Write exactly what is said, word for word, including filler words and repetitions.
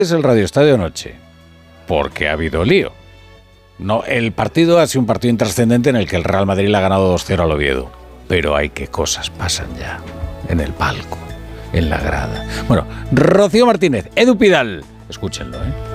Es el Radio Estadio Noche, porque ha habido lío. No, el partido ha sido un partido intrascendente en el que el Real Madrid le ha ganado dos cero al Oviedo. Pero hay que cosas pasan ya, en el palco, en la grada. Bueno, Rocío Martínez, Edu Pidal, escúchenlo, ¿eh?